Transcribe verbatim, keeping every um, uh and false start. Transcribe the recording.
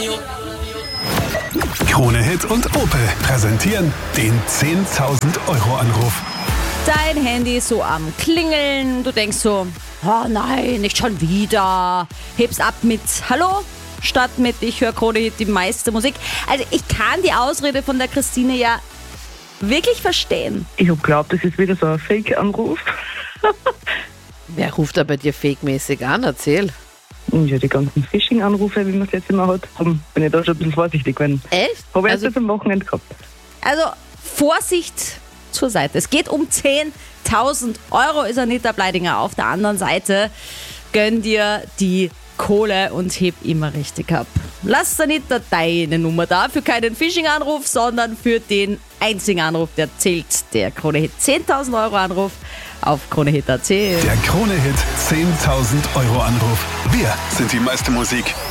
Krone Hit und Opel präsentieren den zehntausend Euro Anruf. Dein Handy ist so am Klingeln, du denkst so, oh nein, nicht schon wieder. Heb's ab mit Hallo statt mit Ich höre Krone Hit, die meiste Musik. Also ich kann die Ausrede von der Christine ja wirklich verstehen. Ich hab geglaubt, das ist wieder so ein Fake-Anruf. Wer ruft da bei dir fake-mäßig an? Erzähl. Ja, die ganzen Phishing-Anrufe, wie man es letztes Mal hat, haben, bin ich da schon ein bisschen vorsichtig geworden. Echt? Habe ich Also- erst jetzt am Wochenende gehabt. Also Vorsicht zur Seite. Es geht um zehntausend Euro, ist Anita Bleidinger auf der anderen Seite. Gönn dir die Kohle und heb immer richtig ab. Lass Anita deine Nummer da, für keinen Phishing-Anruf, sondern für den einzigen Anruf, der zählt. Der Krone Hit zehntausend Euro Anruf auf kronehit punkt at. Der Krone Hit zehntausend Euro Anruf. Wir sind die meiste Musik.